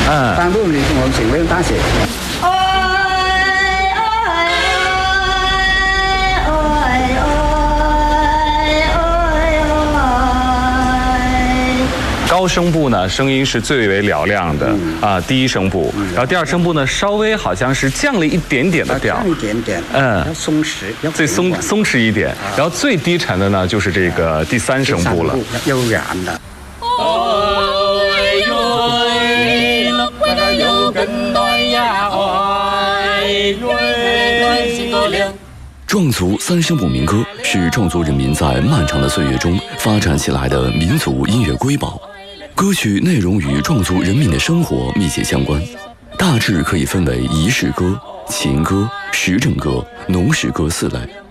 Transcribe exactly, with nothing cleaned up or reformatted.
嗯， 当路你我们请不用大写。 高声部呢，声音是最为嘹亮的啊、嗯，第一声部，然后第二声部呢，稍微好像是降了一点点的调， 降一点点， 嗯， 要松弛，要最松松弛一点，然后最低沉的呢，就是这个第三声部了， 悠然的。 壮族三声部民歌是壮族人民在漫长的岁月中发展起来的民族音乐瑰宝。歌曲内容与壮族人民的生活密切相关，大致可以分为仪式歌、情歌、时政歌、农事歌四类。